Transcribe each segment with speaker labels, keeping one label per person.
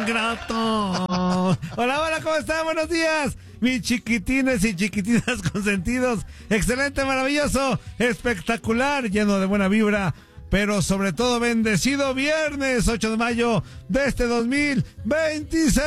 Speaker 1: ingrato. Hola, hola, ¿cómo están? Buenos días, mis chiquitines y chiquitinas consentidos. Excelente, maravilloso, espectacular, lleno de buena vibra, pero sobre todo bendecido viernes 8 de mayo de este 2026.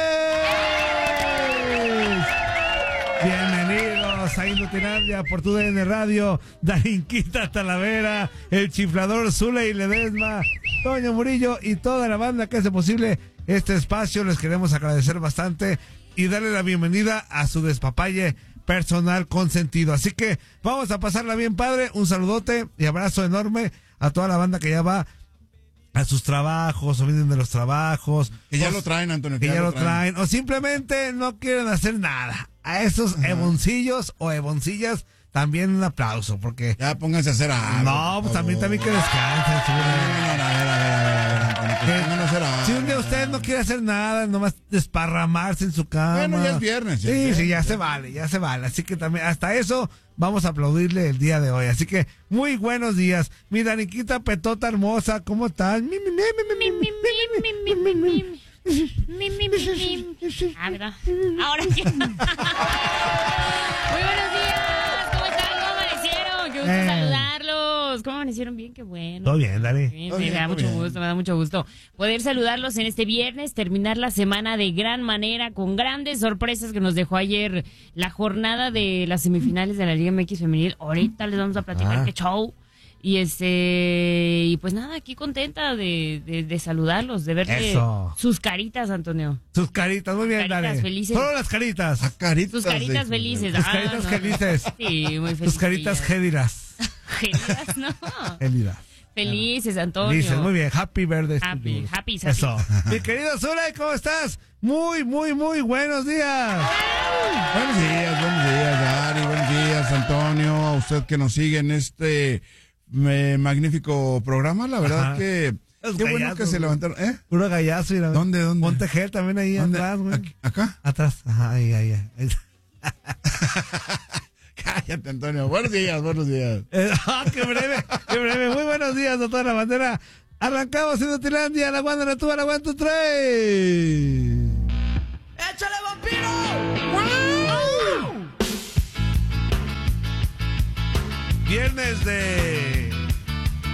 Speaker 1: Bienvenidos a Inutilandia por tu DN Radio, Darinquita Talavera, el chiflador Zule y Ledesma, Toño Murillo y toda la banda que hace posible este espacio. Les queremos agradecer bastante y darle la bienvenida a su despapalle personal consentido. Así que vamos a pasarla bien, padre. Un saludote y abrazo enorme a toda la banda que ya va a sus trabajos o vienen de los trabajos.
Speaker 2: Que ya lo traen, Antonio.
Speaker 1: Que ya lo traen. O simplemente no quieren hacer nada. A esos eboncillos o eboncillas también un aplauso, porque...
Speaker 2: Ya pónganse a hacer algo.
Speaker 1: No, pues también que descansen. Si un día usted no quiere hacer nada, nomás desparramarse en su cama.
Speaker 2: Bueno, ya es viernes.
Speaker 1: Sí, ya se vale. Así que también, hasta eso, vamos a aplaudirle el día de hoy. Así que, muy buenos días. Mi Daniquita Petota hermosa, ¿cómo estás?
Speaker 3: ¿Verdad? Ahora sí. Muy buenos días. ¿Cómo están? ¿Cómo amanecieron? Qué gusto saludarlos. ¿Cómo amanecieron? Bien, qué bueno.
Speaker 1: Todo bien, Dani.
Speaker 3: Me da mucho gusto poder saludarlos en este viernes, terminar la semana de gran manera, con grandes sorpresas que nos dejó ayer la jornada de las semifinales de la Liga MX Femenil. Ahorita les vamos a platicar qué show. Y pues nada, aquí contenta de saludarlos, de ver sus caritas, Antonio.
Speaker 1: Sus caritas, muy bien,
Speaker 3: Dani. Caritas felices.
Speaker 1: Solo las caritas.
Speaker 3: Sus caritas felices.
Speaker 1: Sus caritas felices.
Speaker 3: Sí, muy felices.
Speaker 1: Sus caritas gélidas.
Speaker 3: Gélidas, no.
Speaker 1: Gélidas.
Speaker 3: Felices, Antonio.
Speaker 1: Felices, muy bien. Happy birthday.
Speaker 3: Happy.
Speaker 1: Eso. Mi querido Zulay, ¿cómo estás? Muy buenos días.
Speaker 2: Buenos días, Dari. Buenos días, Antonio. A usted que nos sigue en este magnífico programa. La verdad que... Qué bueno que se levantaron.
Speaker 1: Puro gallazo. Mira.
Speaker 2: ¿Dónde?
Speaker 1: Montejer también ahí atrás, güey.
Speaker 2: ¿Acá?
Speaker 1: Atrás. Ajá, ahí.
Speaker 2: Cállate, Antonio. Buenos días.
Speaker 1: Qué breve. Muy buenos días, doctora La Bandera. Arrancamos en Inutilandia, la Wanda, la tuba, la 1, 2, 3.
Speaker 4: ¡Échale, vampiro!
Speaker 1: Viernes de